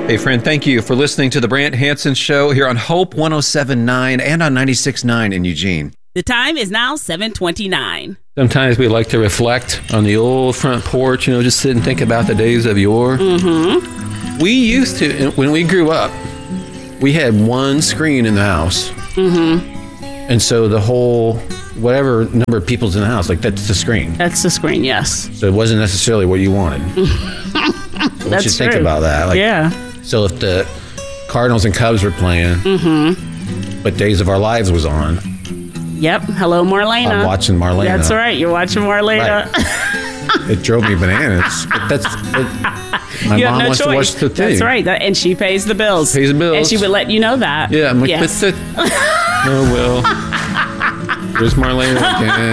Hey, friend, thank you for listening to the Brant Hansen Show here on Hope 107.9 and on 96.9 in Eugene. The time is now 7:29. Sometimes we like to reflect on the old front porch, just sit and think about the days of yore. Mm-hmm. We used to, when we grew up, we had one screen in the house. Mm-hmm. And so the whole, whatever number of people's in the house, that's the screen. That's the screen, yes. So it wasn't necessarily what you wanted. That's you think true. about that. Yeah. So if the Cardinals and Cubs were playing, but Days of Our Lives was on. Yep. Hello, Marlena. I'm watching Marlena. That's right. You're watching Marlena. Right. It drove me bananas. But my you mom have no wants choice. to watch the thing. That's right. And she pays the bills. Pays the bills. And she would let you know that. Yeah. I'm like, yes. oh, well. There's Marlena again.